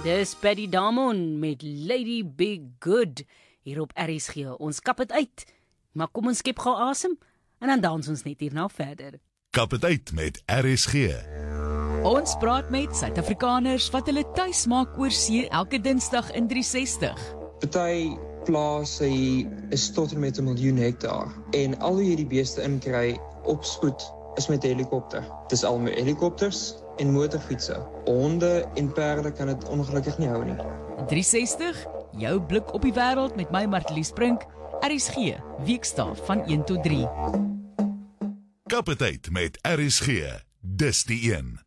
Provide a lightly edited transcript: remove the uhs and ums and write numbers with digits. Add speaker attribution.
Speaker 1: Dis Paddy Damon met Lady Be Good hier op RSG. Ons kap het uit, maar kom ons skep gou asem en dan dans ons net hierna verder.
Speaker 2: Kap het uit met RSG.
Speaker 3: Ons praat met Suid-Afrikaners wat hulle tuis maak oor see elke Dinsdag in 360.
Speaker 4: Party plase is tot en met 1 miljoen hektaar en al hoe jy die beeste inkry op spoed is met helikopter. Dis al met helikopters en motorfietsse. Honde en perde kan dit ongelukkig nie hou nie.
Speaker 3: 360, jou blik op die wêreld met my Martelies Brink, RSG, weekdae van 1 tot 3.
Speaker 2: Kap het uit met RSG. Dis die een.